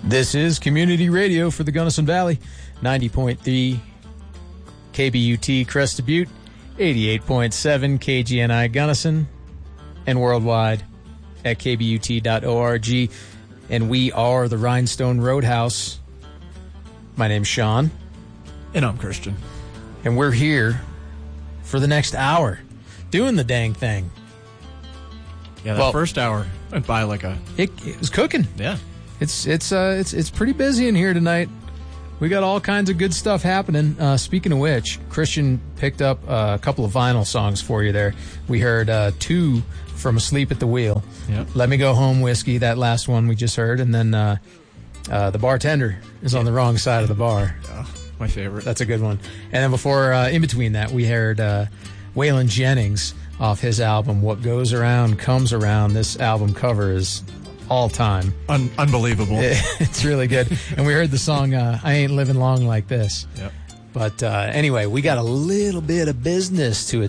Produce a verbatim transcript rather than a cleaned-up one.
This is Community Radio for the Gunnison Valley, ninety point three K B U T Crested Butte, eighty-eight point seven K G N I Gunnison, and worldwide at K B U T dot org. And we are the Rhinestone Roadhouse. My name's Sean. And I'm Christian. And we're here for the next hour, doing the dang thing. Yeah, the well, first hour went by like a... It, it was cooking. Yeah. It's it's uh it's it's pretty busy in here tonight. We got all kinds of good stuff happening. Uh, speaking of which, Christian picked up uh, a couple of vinyl songs for you there. We heard uh, two from Asleep at the Wheel. Yep. Let Me Go Home Whiskey, that last one we just heard, and then uh, uh, The Bartender is yeah. on the wrong side of the bar. Oh, my favorite. That's a good one. And then before, uh, in between that, we heard uh, Waylon Jennings off his album What Goes Around Comes Around. This album cover is all time. Un- unbelievable. It's really good. And we heard the song uh, I Ain't Living Long Like This. Yep. But uh, anyway, we got a little bit of business to